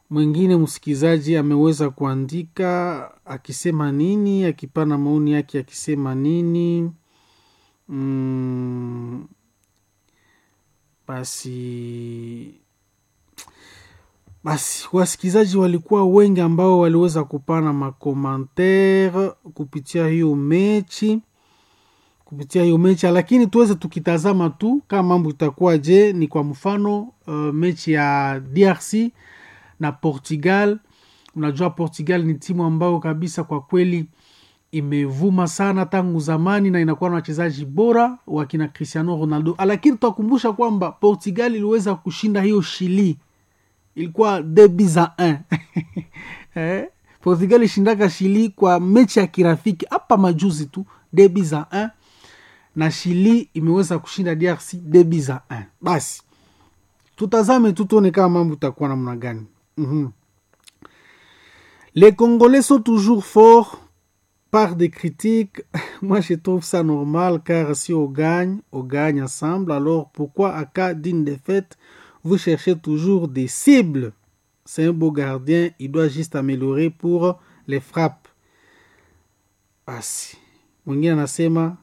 mwingine msikizaji ameweza kuandika akisema nini, akipana maoni yake akisema nini. Basi wasikizaji walikuwa wengi ambao waliweza kupana makomantere kupitia hiyo mechi, lakini tuweze tukitazama tu kama mambo itakuwa je. Ni kwa mfano mechi ya DRC na Portugal. Unajua Portugal ni timu ambao kabisa kwa kweli imevuma sana tangu zamani na inakuwa na wachezaji bora wakina Cristiano Ronaldo. Lakini tutakumbusha kwamba Portugal iliweza kushinda hiyo Chili. Ilikuwa 2-1. Portugal ilishindaka Chili kwa mechi ya kirafiki hapa majuzi tu, 2-1. Na Chili imeweza kushinda DRC 2-1. Basi tutazame tuone kama mambo itakuwa namna gani. Les Congolais sont toujours forts par des critiques. Moi je trouve ça normal car si on gagne ensemble. Alors pourquoi à cas d'une défaite vous cherchez toujours des cibles? C'est un beau gardien, il doit juste améliorer pour les frappes. Basi mwingine anasema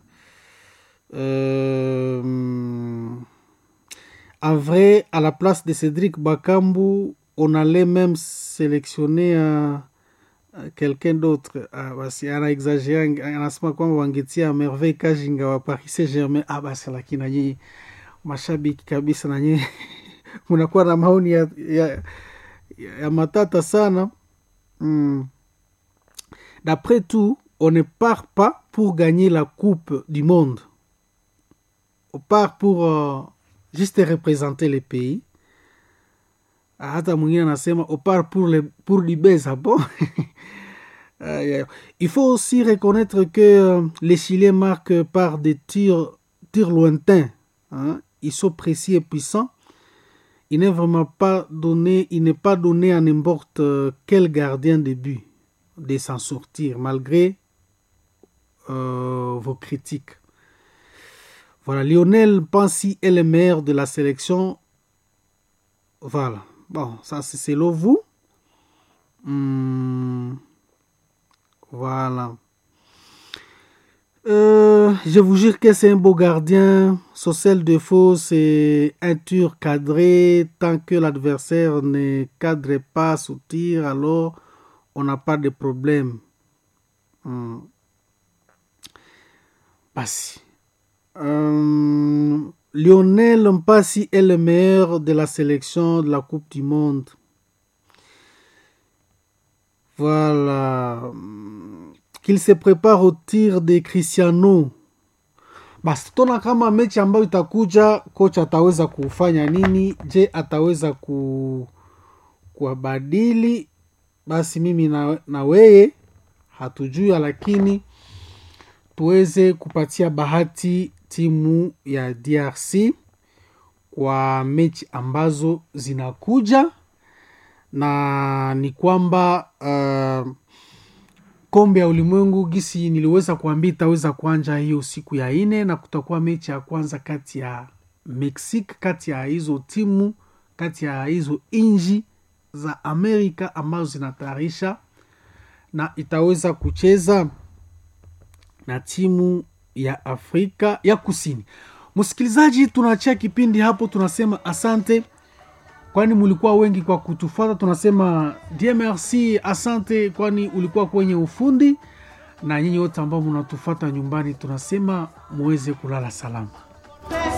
en vrai à la place de Cédric Bakambu on allait même sélectionner quelqu'un d'autre. Basi ana exagere, anasema kwamba wangetia Merveille Kajinga wa Paris Saint-Germain. Basi lakini nanyi mashabiki kabisa nanyi mnakuwa na maoni ya matata sana. D'après tout, on ne part pas pour gagner la Coupe du Monde. On part pour juste représenter le pays. Hata mwingine anasema on part pour libeza. Bon. Il faut aussi reconnaître que les Chiliens marquent par des tirs lointains. Ils sont précis et puissants. Il n'est pas donné à n'importe quel gardien de but de s'en sortir malgré vos critiques. Voilà, Lionel Pansi est le meilleur de la sélection. Voilà, bon, ça c'est selon vous. Voilà. Je vous jure que c'est un beau gardien. Son seul défaut, c'est un tir cadré. Tant que l'adversaire ne cadre pas son tir, alors on n'a pas de problème. Passi. Lionel Mpassi est le meilleur de la sélection de la Coupe du Monde. Voilà. Qu'il se prépare au tir de Cristiano. Basi tutaona kama mechi ambayo itakuja kocha ataweza kufanya nini. Je, ataweza kuwabadili? Basi mimi na weye hatujui, lakini tuweze kupatia bahati timu ya DRC kwa mechi ambazo zinakuja. Na ni kwamba kombe ya ulimwengu gisi niliweza kuambia itaweza kuanja hiyo siku ya 4, na kutakuwa mechi ya kwanza kati ya Mexique, kati ya hizo timu, kati ya hizo inji za Amerika ambazo zinatayarisha, na itaweza kucheza na timu ya Afrika ya Kusini. Msikilizaji, tunachia kipindi hapo, tunasema asante kwani mulikuwa wengi kwa kutufuata. Tunasema Dieu merci, asante kwani ulikuwa kwenye ufundi, na nyinyi wote ambao mnatufuata nyumbani tunasema muweze kulala salama.